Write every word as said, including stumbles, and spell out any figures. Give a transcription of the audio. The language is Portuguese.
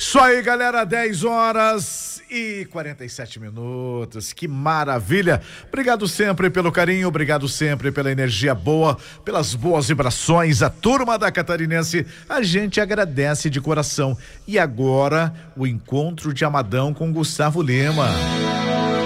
Isso aí, galera, dez horas e quarenta e sete minutos, que maravilha. Obrigado sempre pelo carinho, obrigado sempre pela energia boa, pelas boas vibrações, a turma da Catarinense, a gente agradece de coração. E agora, o encontro de Amadão com Gustavo Lima.